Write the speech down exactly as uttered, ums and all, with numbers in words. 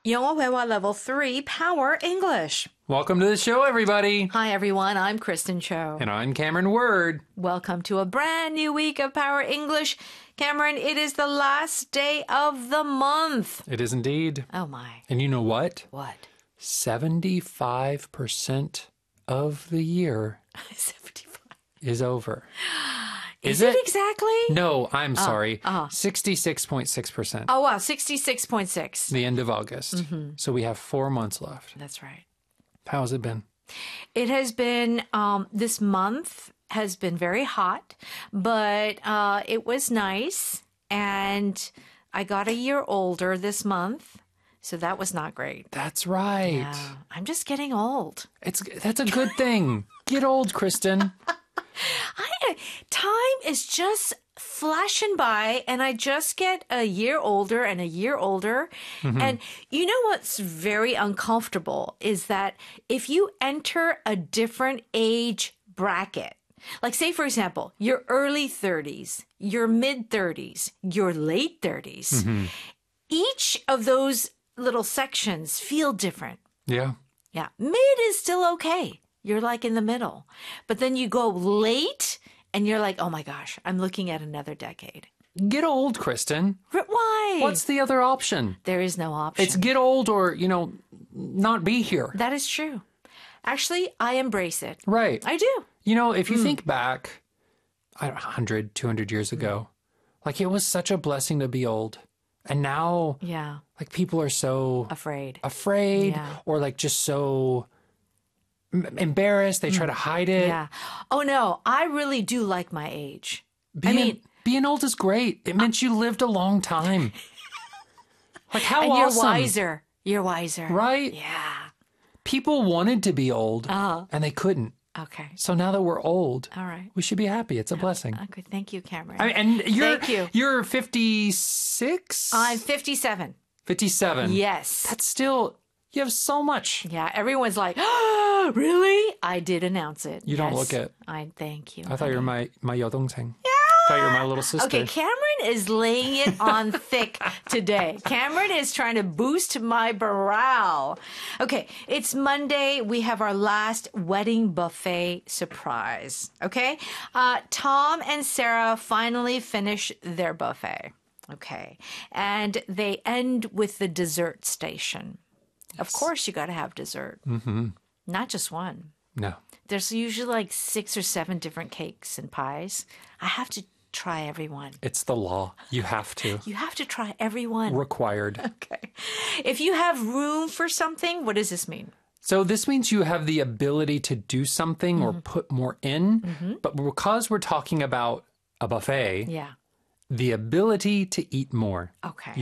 영어 회화 Level three Power English. Welcome to the show, everybody. Hi, everyone. I'm Kristen Cho. And I'm Cameron Word. Welcome to a brand new week of Power English. Cameron, it is the last day of the month. It is indeed. Oh, my. And you know what? What? seventy-five percent of the year seventy-five is over. Is, is it, it exactly? No, I'm oh, sorry. Uh-huh. sixty-six point six percent. Oh, wow. sixty-six point six. The end of August. Mm-hmm. So we have four months left. That's right. How has it been? It has been, um, this month has been very hot, but uh, it was nice. And I got a year older this month. So that was not great. That's right. Yeah, I'm just getting old. It's That's a good thing. Get old, Kristen. I, time is just flashing by, and I just get a year older and a year older. Mm-hmm. And you know what's very uncomfortable is that if you enter a different age bracket, like say, for example, your early thirties, your mid thirties, your late thirties, mm-hmm. each of those little sections feel different. Yeah. Yeah. Mid is still okay. You're like in the middle. But then you go late and you're like, oh my gosh, I'm looking at another decade. Get old, Kristen. Why? What's the other option? There is no option. It's get old or, you know, not be here. That is true. Actually, I embrace it. Right. I do. You know, if you mm. think back I don't know, one hundred, two hundred years ago, mm. like it was such a blessing to be old. And now, yeah, like people are so afraid, afraid, yeah. or like just so m- embarrassed. They try to hide it. Yeah. Oh no, I really do like my age. Being, I mean, being old is great. It meant uh, you lived a long time. Like how and awesome! You're wiser. You're wiser, right? Yeah. People wanted to be old, uh-huh. and they couldn't. Okay. So now that we're old, all right, we should be happy. It's a blessing. Okay, thank you, Cameron. I mean, and you're thank you. You're fifty-six? I'm fifty-seven. fifty-seven. Yes. That's still, you have so much. Yeah, everyone's like, oh, really? I did announce it. You yes. don't look it. I thank you. I thought you were my my 여동생. Yeah. I thought you were my little sister. Okay, Cameron is laying it on thick today. Cameron is trying to boost my morale. Okay, it's Monday. We have our last wedding buffet surprise. Okay, uh, Tom and Sarah finally finish their buffet. Okay, and they end with the dessert station. Yes. Of course, you got to have dessert. Mm-hmm. Not just one. No. There's usually like six or seven different cakes and pies. I have to try every one. It's the law. You have to. You have to try every one. Required. Okay. If you have room for something, what does this mean? So this means you have the ability to do something mm-hmm. or put more in. Mm-hmm. But because we're talking about a buffet, yeah, the ability to eat more. Okay.